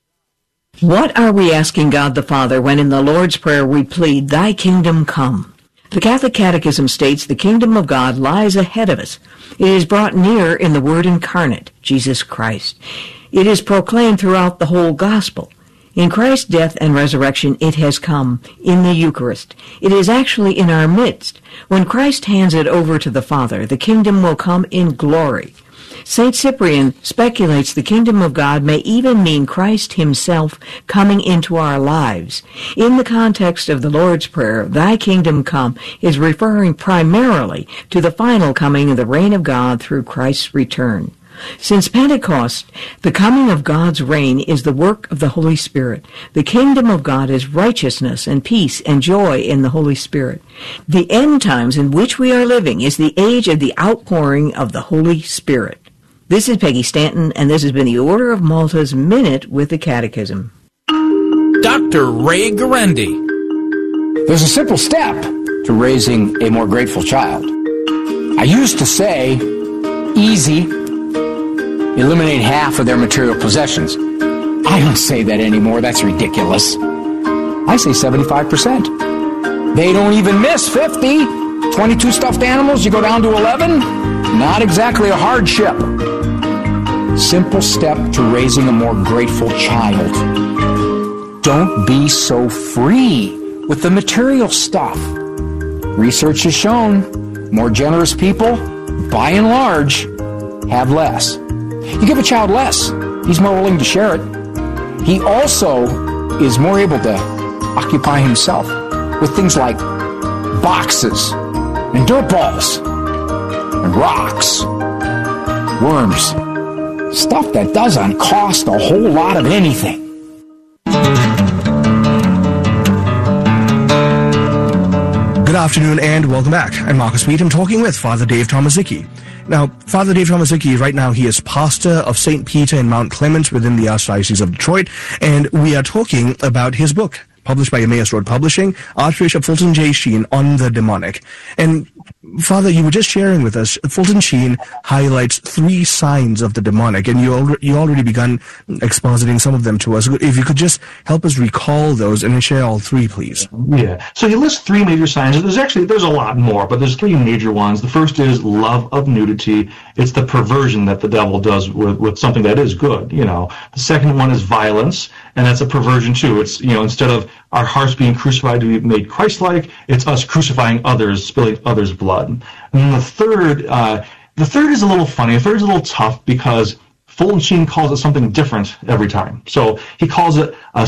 What are we asking God the Father when in the Lord's Prayer we plead, Thy kingdom come? The Catholic Catechism states the kingdom of God lies ahead of us. It is brought near in the Word incarnate, Jesus Christ. It is proclaimed throughout the whole gospel. In Christ's death and resurrection, it has come in the Eucharist. It is actually in our midst. When Christ hands it over to the Father, the kingdom will come in glory. Saint Cyprian speculates the kingdom of God may even mean Christ himself coming into our lives. In the context of the Lord's Prayer, Thy kingdom come is referring primarily to the final coming of the reign of God through Christ's return. Since Pentecost, the coming of God's reign is the work of the Holy Spirit. The kingdom of God is righteousness and peace and joy in the Holy Spirit. The end times in which we are living is the age of the outpouring of the Holy Spirit. This is Peggy Stanton, and this has been the Order of Malta's Minute with the Catechism. Doctor Ray Guarendi. There's a simple step to raising a more grateful child. I used to say, easy, eliminate half of their material possessions. I don't say that anymore. That's ridiculous. I say seventy-five percent. They don't even miss fifty. twenty-two stuffed animals, you go down to eleven? Not exactly a hardship. Simple step to raising a more grateful child. Don't be so free with the material stuff. Research has shown more generous people, by and large, have less. You give a child less, he's more willing to share it. He also is more able to occupy himself with things like boxes and dirt balls and rocks, worms, stuff that doesn't cost a whole lot of anything. Good afternoon and welcome back. I'm Marcus Wheat. I'm talking with Father Dave Tomaszicki. Now, Father Dave Tomaszicki, right now he is pastor of Saint Peter in Mount Clemens within the Archdiocese of Detroit, and we are talking about his book, published by Emmaus Road Publishing, Archbishop Fulton J. Sheen on the Demonic. And Father, you were just sharing with us, Fulton Sheen highlights three signs of the demonic, and you, al- you already begun expositing some of them to us. If you could just help us recall those and share all three, please. Yeah. So he lists three major signs. There's actually, there's a lot more, but there's three major ones. The first is love of nudity. It's the perversion that the devil does with, with something that is good, you know. The second one is violence, and that's a perversion too. It's, you know, instead of our hearts being crucified to be made Christ-like, it's us crucifying others, spilling others' blood. And then the third, uh, the third is a little funny. The third is a little tough because Fulton Sheen calls it something different every time. So he calls it a